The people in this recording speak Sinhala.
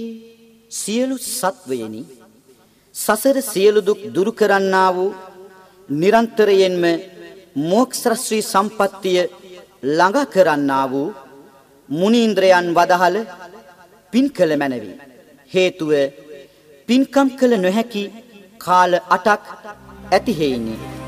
සියලු සත්වයනි සසර සියලු දුක් දුරු කරන්නා වූ නිරන්තරයෙන්ම මොක්ෂ ශ්‍රී සම්පත්තිය ළඟ කරන්නා වූ මුනීන්ද්‍රයන් වදහල පින් කළ මැනවි. හේතුව පින්කම් කළ නොහැකි කාල 8ක් ඇති හේිනි.